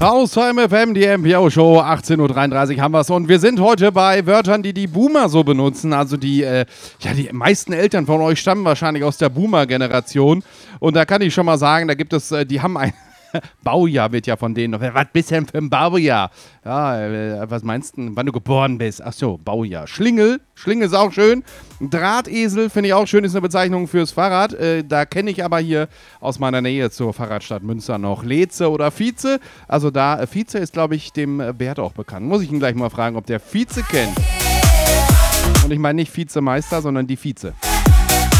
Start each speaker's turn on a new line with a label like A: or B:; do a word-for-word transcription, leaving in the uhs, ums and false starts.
A: Aus H M F M, die M P O-Show, achtzehn Uhr dreiunddreißig haben wir es. Und wir sind heute bei Wörtern, die die Boomer so benutzen. Also die, äh, ja, die meisten Eltern von euch stammen wahrscheinlich aus der Boomer-Generation. Und da kann ich schon mal sagen, da gibt es, äh, die haben ein Baujahr, wird ja von denen noch. Was bist denn für ein Baujahr? Ja, äh, was meinst du, wann du geboren bist? Ach so, Baujahr. Schlingel, Schlingel ist auch schön. Drahtesel finde ich auch schön, ist eine Bezeichnung fürs Fahrrad. Äh, da kenne ich aber hier aus meiner Nähe zur Fahrradstadt Münster noch Leze oder Vize. Also da, äh, Vize ist, glaube ich, dem äh, Bert auch bekannt. Muss ich ihn gleich mal fragen, ob der Vize kennt. Und ich meine nicht Vizemeister, sondern die Vize.